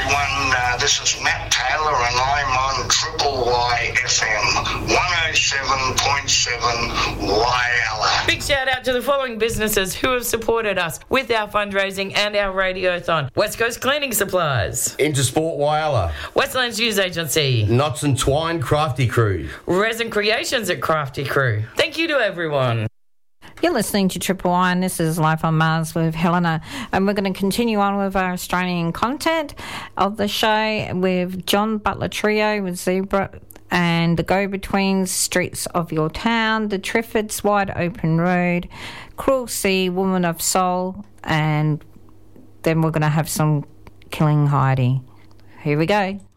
everyone. This is Matt Taylor and I'm on Triple Y FM 107.7 Wyalla. Big shout out to the following businesses who have supported us with our fundraising and our radiothon. West Coast Cleaning Supplies, Intersport Wyalla, Westlands News Agency, Knots and Twine Crafty Crew, Resin Creations at Crafty Crew. Thank you to everyone. You're listening to Triple Y, and this is Life on Mars with Helena. And we're going to continue on with our Australian content of the show with John Butler Trio with Zebra and the Go-Betweens, Streets of Your Town, the Triffids, Wide Open Road, Cruel Sea, Woman of Soul, and then we're going to have some Killing Heidi. Here we go.